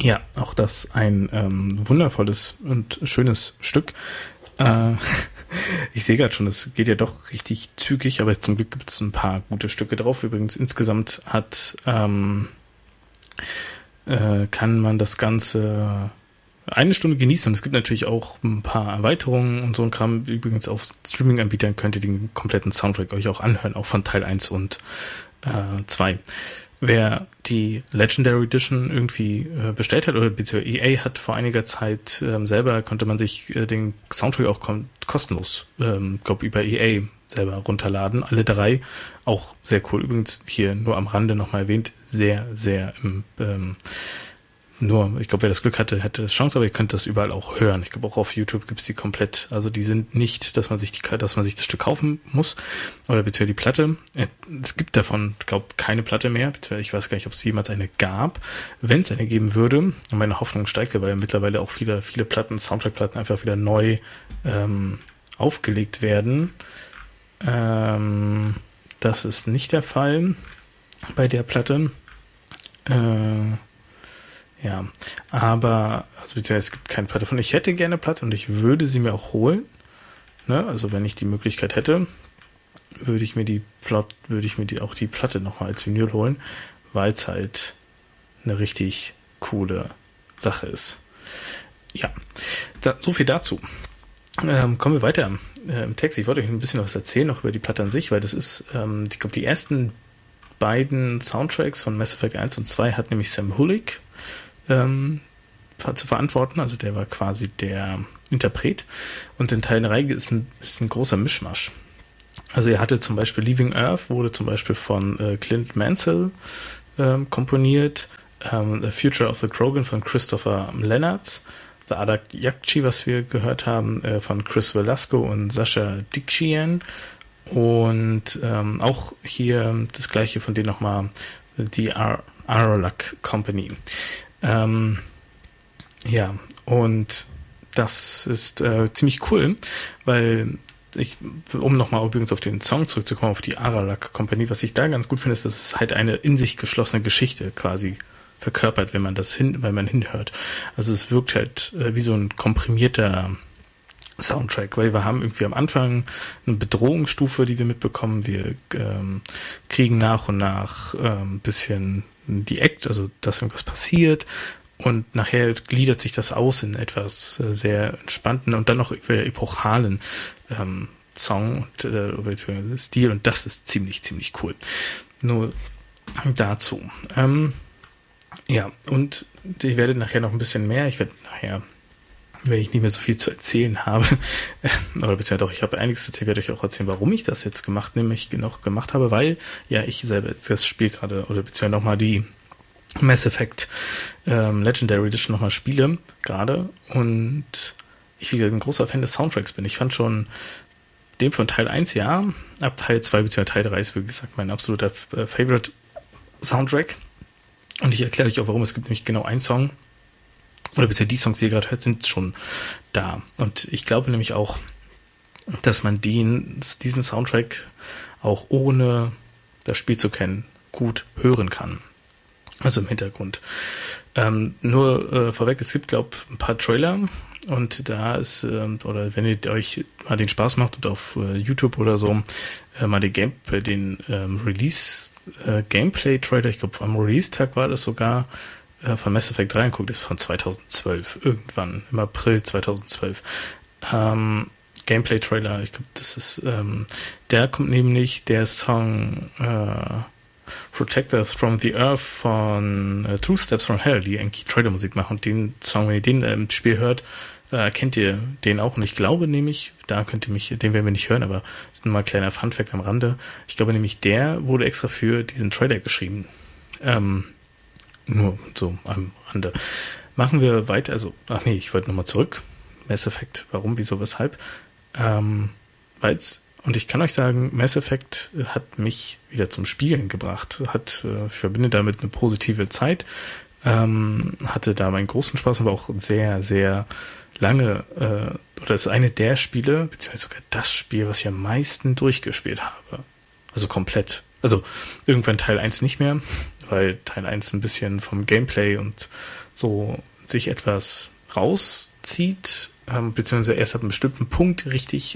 Ja, auch das ein wundervolles und schönes Stück. Äh, Ich sehe gerade schon, es geht ja doch richtig zügig, aber zum Glück gibt es ein paar gute Stücke drauf. Übrigens, insgesamt kann man das Ganze eine Stunde genießen. Und es gibt natürlich auch ein paar Erweiterungen und so ein Kram. Übrigens auf Streaming-Anbietern könnt ihr den kompletten Soundtrack euch auch anhören, auch von Teil 1 und 2. Wer die Legendary Edition irgendwie bestellt hat, oder beziehungsweise EA hat vor einiger Zeit selber, konnte man sich den Soundtrack auch kostenlos, glaube über EA selber runterladen. Alle 3, auch sehr cool. Übrigens hier nur am Rande nochmal erwähnt, sehr, sehr ich glaube, wer das Glück hatte, hätte das Chance, aber ihr könnt das überall auch hören. Ich glaube, auch auf YouTube gibt's die komplett. Also die sind nicht, dass man sich das Stück kaufen muss, oder beziehungsweise die Platte. Es gibt davon, glaube keine Platte mehr, beziehungsweise ich weiß gar nicht, ob es jemals eine gab. Wenn es eine geben würde, und meine Hoffnung steigt, weil ja mittlerweile auch viele Platten, Soundtrack-Platten einfach wieder neu aufgelegt werden. Das ist nicht der Fall bei der Platte. Ja, aber, also beziehungsweise es gibt keine Platte von. Ich hätte gerne Platte und ich würde sie mir auch holen. Ne? Also wenn ich die Möglichkeit hätte, würde ich mir auch die Platte nochmal als Vinyl holen, weil es halt eine richtig coole Sache ist. Ja, so viel dazu. Kommen wir weiter im Text. Ich wollte euch ein bisschen was erzählen, noch über die Platte an sich, weil das ist, ich glaube, die ersten beiden Soundtracks von Mass Effect 1 und 2 hat nämlich Sam Hulick zu verantworten, also der war quasi der Interpret, und in Teil 3 ist ein großer Mischmasch. Also er hatte zum Beispiel Leaving Earth, wurde zum Beispiel von Clint Mansell komponiert, The Future of the Krogan von Christopher Lennertz, The Adak Yakchi, was wir gehört haben, von Chris Velasco und Sascha Dikshian, und auch hier das gleiche von denen nochmal, die Aralak Company. Ja, und das ist ziemlich cool, weil um nochmal übrigens auf den Song zurückzukommen, auf die Aralak Company, was ich da ganz gut finde, ist, dass es halt eine in sich geschlossene Geschichte quasi verkörpert, wenn man hinhört. Also es wirkt halt wie so ein komprimierter Soundtrack, weil wir haben irgendwie am Anfang eine Bedrohungsstufe, die wir mitbekommen. Wir kriegen nach und nach ein bisschen also dass irgendwas passiert, und nachher gliedert sich das aus in etwas sehr entspannten und dann noch wieder epochalen Song und Stil, und das ist ziemlich, ziemlich cool. Nur dazu. Ja, und ich werde nachher noch ein bisschen mehr, wenn ich nicht mehr so viel zu erzählen habe, oder beziehungsweise doch, ich habe einiges zu erzählen, werde ich auch erzählen, warum ich das jetzt gemacht habe, weil ja ich selber das Spiel gerade, oder beziehungsweise nochmal die Mass Effect Legendary Edition nochmal spiele gerade, und ich wieder ein großer Fan des Soundtracks bin. Ich fand schon den von Teil 1, ja, ab Teil 2 beziehungsweise Teil 3 ist, wie gesagt, mein absoluter Favorite Soundtrack, und ich erkläre euch auch, warum. Es gibt nämlich genau einen Song, oder bisher die Songs, die ihr gerade hört, sind schon da. Und ich glaube nämlich auch, dass man diesen Soundtrack auch ohne das Spiel zu kennen gut hören kann. Also im Hintergrund. Nur vorweg, es gibt, glaube ich, ein paar Trailer, und da ist, oder wenn ihr euch mal den Spaß macht und auf YouTube oder so mal den Release-Gameplay-Trailer, ich glaube am Release-Tag war das sogar, von Mass Effect 3 anguckt, ist von 2012, irgendwann im April 2012. Gameplay-Trailer, ich glaube, das ist, der kommt nämlich der Song Protect Us from the Earth von Two Steps from Hell, die eigentlich Trailer-Musik machen, und den Song, wenn ihr den im Spiel hört, kennt ihr den auch, und ich glaube nämlich, den werden wir nicht hören, aber das ist mal ein kleiner Funfact am Rande, ich glaube nämlich, der wurde extra für diesen Trailer geschrieben. Nur so am Rande. Machen wir weiter, ich wollte nochmal zurück. Mass Effect, warum, wieso, weshalb? Und ich kann euch sagen, Mass Effect hat mich wieder zum Spielen gebracht. Ich verbinde damit eine positive Zeit. Hatte da meinen großen Spaß, aber auch sehr, sehr lange, oder ist eine der Spiele, beziehungsweise sogar das Spiel, was ich am meisten durchgespielt habe. Also komplett Also irgendwann Teil 1 nicht mehr, weil Teil 1 ein bisschen vom Gameplay und so sich etwas rauszieht, beziehungsweise erst ab einem bestimmten Punkt richtig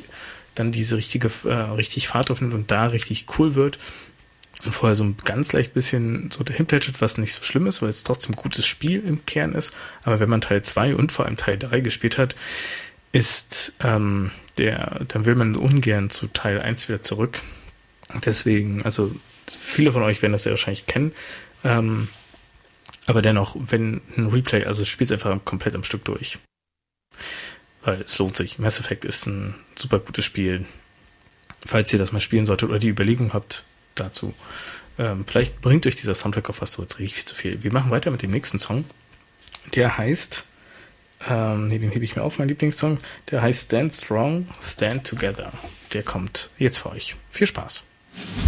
Fahrt aufnimmt und da richtig cool wird. Und vorher so ein ganz leicht bisschen so dahinplätschert, was nicht so schlimm ist, weil es trotzdem ein gutes Spiel im Kern ist. Aber wenn man Teil 2 und vor allem Teil 3 gespielt hat, dann will man ungern zu Teil 1 wieder zurück. Deswegen, also viele von euch werden das ja wahrscheinlich kennen. Aber dennoch, wenn ein Replay, also spielt es einfach komplett am Stück durch. Weil es lohnt sich. Mass Effect ist ein super gutes Spiel. Falls ihr das mal spielen solltet oder die Überlegung habt dazu. Vielleicht bringt euch dieser Soundtrack auf was, so jetzt richtig viel zu viel. Wir machen weiter mit dem nächsten Song. Der heißt, den hebe ich mir auf, mein Lieblingssong. Der heißt Stand Strong, Stand Together. Der kommt jetzt für euch. Viel Spaß.